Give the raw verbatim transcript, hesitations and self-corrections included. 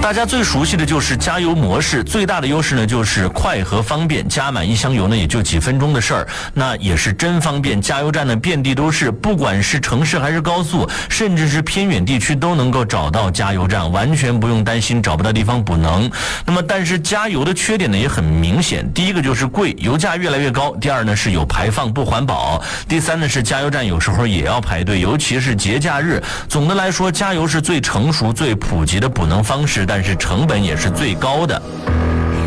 大家最熟悉的就是加油模式，最大的优势呢就是快和方便，加满一箱油呢也就几分钟的事儿，那也是真方便。加油站呢遍地都是，不管是城市还是高速，甚至是偏远地区都能够找到加油站，完全不用担心找不到地方补能。那么但是加油的缺点呢也很明显，第一个就是贵，油价越来越高；第二呢是有排放不环保；第三呢是加油站有时候也要排队，尤其是节假日。总的来说，加油是最成熟最普及的补能方式，但是成本也是最高的。